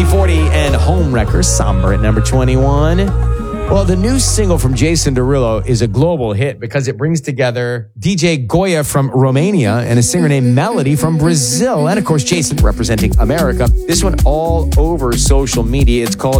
UB40 and Homewrecker, Somber at number 21. Well, the new single from Jason Derulo is a global hit because it brings together DJ Goya from Romania and a singer named Melody from Brazil. And of course, Jason representing America. This one all over social media. It's called